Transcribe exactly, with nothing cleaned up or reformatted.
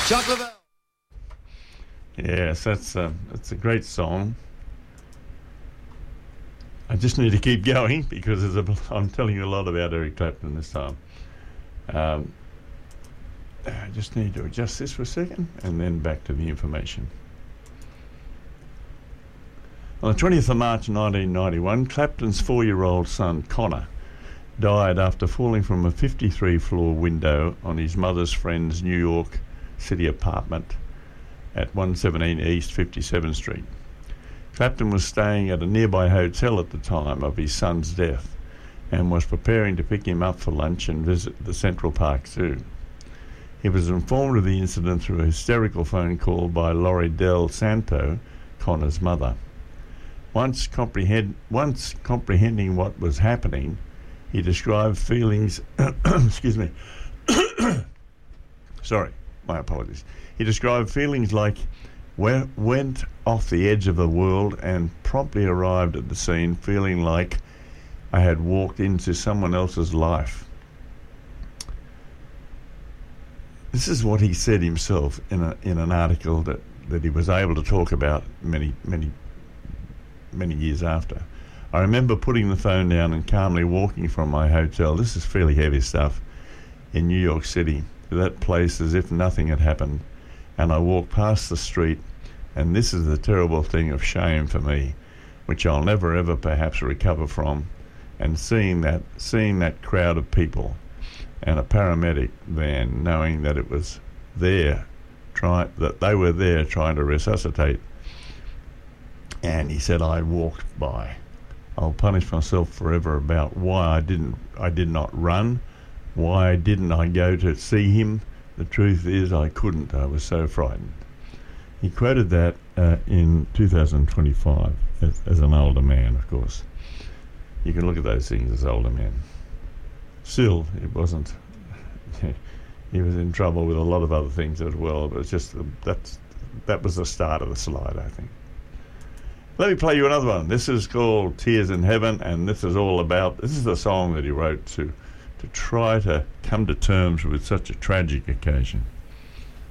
Chocolate Bell. Yes, that's a, that's a great song. I just need to keep going because there's a, I'm telling you a lot about Eric Clapton this time. Um, I just need to adjust this for a second and then back to the information. On the twentieth of March nineteen ninety-one, Clapton's four-year-old son, Connor, died after falling from a fifty-three floor window on his mother's friend's New York City apartment at one seventeen East fifty-seventh Street. Clapton was staying at a nearby hotel at the time of his son's death and was preparing to pick him up for lunch and visit the Central Park Zoo. He was informed of the incident through a hysterical phone call by Laurie Del Santo, Connor's mother. Once, comprehend, once comprehending what was happening, he described feelings... excuse me. Sorry, my apologies. He described feelings like we- went off the edge of the world and promptly arrived at the scene feeling like I had walked into someone else's life. This is what he said himself in a in an article that, that he was able to talk about many, many, many years after. I remember putting the phone down and calmly walking from my hotel, this is fairly heavy stuff, in New York City, to that place as if nothing had happened. And I walked past the street, and this is the terrible thing of shame for me, which I'll never ever perhaps recover from, and seeing that seeing that crowd of people and a paramedic van, knowing that it was there, try, that they were there trying to resuscitate. And he said, I walked by. I'll punish myself forever about why I didn't I did not run, why didn't I go to see him. The truth is I couldn't. I was so frightened. He quoted that uh, in two thousand twenty-five as, as an older man, of course. You can look at those things as older men. Still, it wasn't. He was in trouble with a lot of other things as well, but it's just uh, that's, that was the start of the slide, I think. Let me play you another one. This is called Tears in Heaven, and this is all about, this is the song that he wrote to, to try to come to terms with such a tragic occasion.